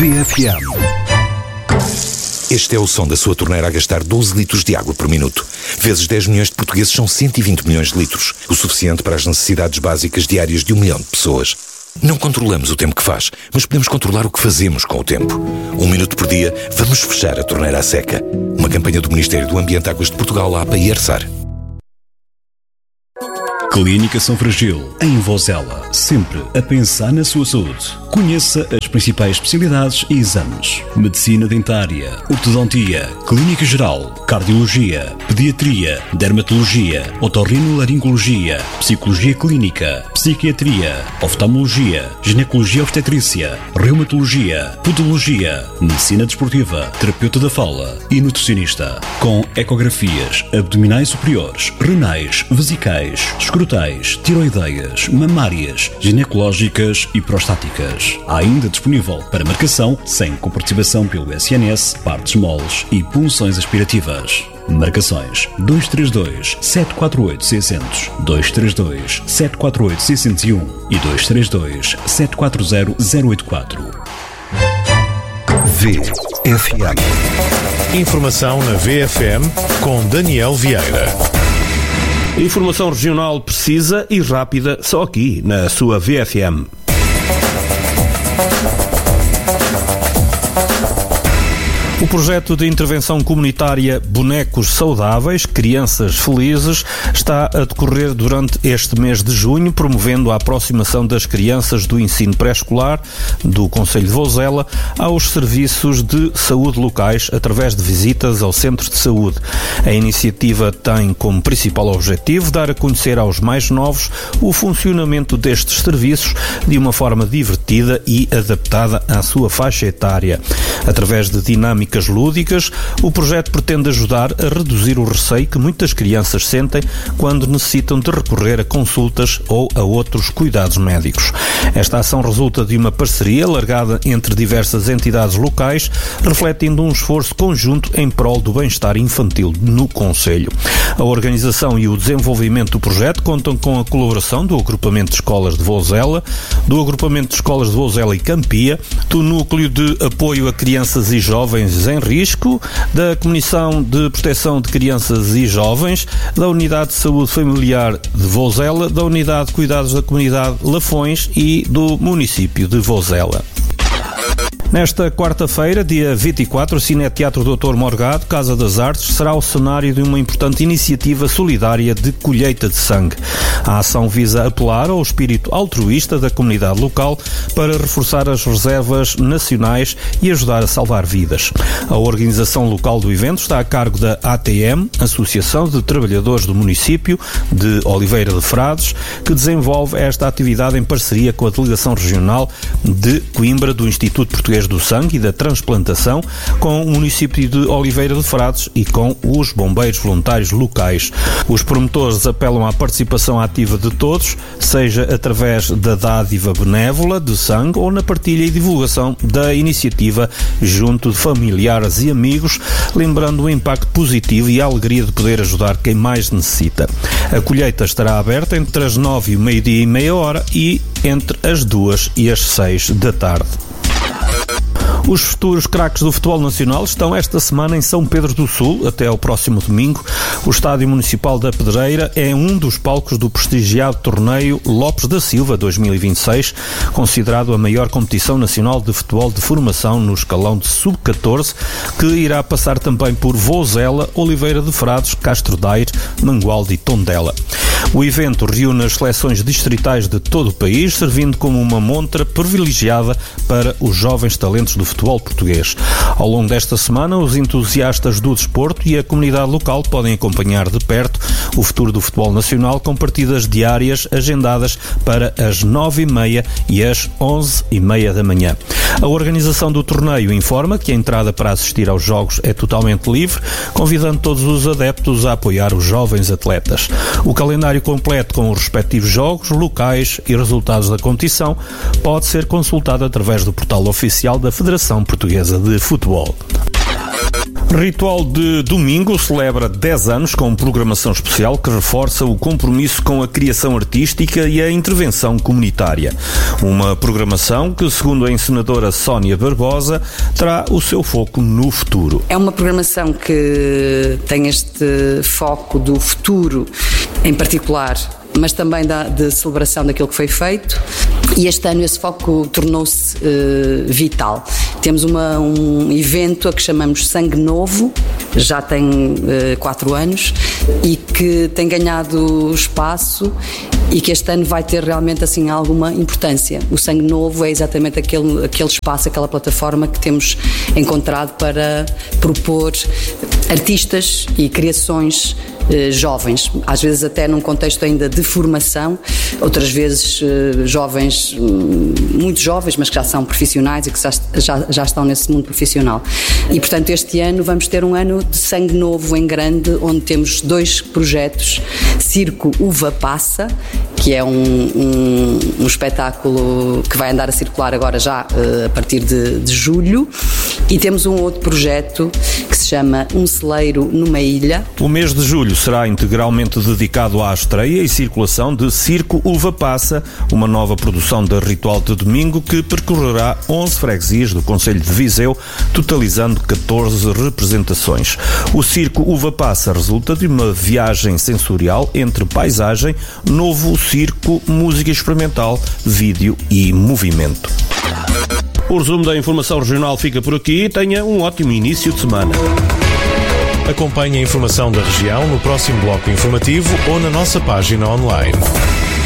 VFM. Este é o som da sua torneira a gastar 12 litros de água por minuto. Vezes 10 milhões de portugueses são 120 milhões de litros, o suficiente para as necessidades básicas diárias de 1 milhão de pessoas. Não controlamos o tempo que faz, mas podemos controlar o que fazemos com o tempo. 1 minuto por dia, vamos fechar a torneira à seca. Uma campanha do Ministério do Ambiente, Águas de Portugal, APA e ERSAR. Clínica São Fragil, em Vozela, sempre a pensar na sua saúde. Conheça as principais especialidades e exames: medicina dentária, ortodontia, clínica geral, cardiologia, pediatria, dermatologia, otorrinolaringologia, psicologia clínica, psiquiatria, oftalmologia, ginecologia obstetrícia, reumatologia, podologia, medicina desportiva, terapeuta da fala e nutricionista, com ecografias abdominais superiores, renais, vesicais, escrotais, tiroideias, mamárias, ginecológicas e prostáticas. Há ainda disponível para marcação, sem comparticipação pelo SNS, partes moles e punções aspirativas. Marcações 232 748 600, 232 748 601 e 232 740 084. VFM. Informação na VFM com Daniel Vieira. Informação regional precisa e rápida, só aqui na sua VFM. O projeto de intervenção comunitária Bonecos Saudáveis, Crianças Felizes, está a decorrer durante este mês de junho, promovendo a aproximação das crianças do ensino pré-escolar do Concelho de Vozela aos serviços de saúde locais, através de visitas ao centro de saúde. A iniciativa tem como principal objetivo dar a conhecer aos mais novos o funcionamento destes serviços de uma forma divertida e adaptada à sua faixa etária. Através de dinâmicas lúdicas, o projeto pretende ajudar a reduzir o receio que muitas crianças sentem quando necessitam de recorrer a consultas ou a outros cuidados médicos. Esta ação resulta de uma parceria alargada entre diversas entidades locais, refletindo um esforço conjunto em prol do bem-estar infantil no Concelho. A organização e o desenvolvimento do projeto contam com a colaboração do Agrupamento de Escolas de Vozela, do Agrupamento de Escolas de Vozela e Campia, do Núcleo de Apoio a Crianças e Jovens em Risco, da Comissão de Proteção de Crianças e Jovens, da Unidade de Saúde Familiar de Vozela, da Unidade de Cuidados da Comunidade Lafões e do município de Vozela. Nesta quarta-feira, dia 24, o Cineteatro Dr. Morgado, Casa das Artes, será o cenário de uma importante iniciativa solidária de colheita de sangue. A ação visa apelar ao espírito altruísta da comunidade local para reforçar as reservas nacionais e ajudar a salvar vidas. A organização local do evento está a cargo da ATM, Associação de Trabalhadores do Município de Oliveira de Frades, que desenvolve esta atividade em parceria com a Delegação Regional de Coimbra do Instituto Português do Sangue e da Transplantação, com o município de Oliveira de Frades e com os bombeiros voluntários locais. Os promotores apelam à participação ativa de todos, seja através da dádiva benévola de sangue ou na partilha e divulgação da iniciativa junto de familiares e amigos, lembrando o impacto positivo e a alegria de poder ajudar quem mais necessita. A colheita estará aberta entre as 9 e o meio-dia e meia hora e entre as 2 e as 6 da tarde. Os futuros craques do futebol nacional estão esta semana em São Pedro do Sul, até ao próximo domingo. O Estádio Municipal da Pedreira é um dos palcos do prestigiado torneio Lopes da Silva 2026, considerado a maior competição nacional de futebol de formação no escalão de sub-14, que irá passar também por Vozela, Oliveira de Frades, Castro Daire, Mangualde e Tondela. O evento reúne as seleções distritais de todo o país, servindo como uma montra privilegiada para os jovens talentos do futebol português. Ao longo desta semana, os entusiastas do desporto e a comunidade local podem acompanhar de perto o futuro do futebol nacional com partidas diárias agendadas para as 9h30 e as 11h30 da manhã. A organização do torneio informa que a entrada para assistir aos jogos é totalmente livre, convidando todos os adeptos a apoiar os jovens atletas. O calendário completo com os respectivos jogos, locais e resultados da competição pode ser consultado através do portal oficial da Federação Portuguesa de Futebol. Ritual de Domingo celebra 10 anos com programação especial que reforça o compromisso com a criação artística e a intervenção comunitária. Uma programação que, segundo a encenadora Sónia Barbosa, terá o seu foco no futuro. É uma programação que tem este foco do futuro em particular, mas também de celebração daquilo que foi feito, e este ano esse foco tornou-se vital. Temos um evento a que chamamos Sangue Novo, já tem 4 anos, e que tem ganhado espaço e que este ano vai ter realmente assim alguma importância. O Sangue Novo é exatamente aquele espaço, aquela plataforma que temos encontrado para propor artistas e criações jovens, às vezes até num contexto ainda de formação, outras vezes jovens, muito jovens, mas que já são profissionais e que já estão nesse mundo profissional. E portanto este ano vamos ter um ano de sangue novo em grande, onde temos 2 projetos: Circo Uva Passa, que é um espetáculo que vai andar a circular agora já a partir de julho, e temos um outro projeto que se chama Um Celeiro numa Ilha. O mês de julho será integralmente dedicado à estreia e circulação de Circo Uva Passa, uma nova produção da Ritual de Domingo que percorrerá 11 freguesias do concelho de Viseu, totalizando 14 representações. O Circo Uva Passa resulta de uma viagem sensorial entre paisagem, novo circo, música experimental, vídeo e movimento. O resumo da informação regional fica por aqui. Tenha um ótimo início de semana. Acompanhe a informação da região no próximo bloco informativo ou na nossa página online.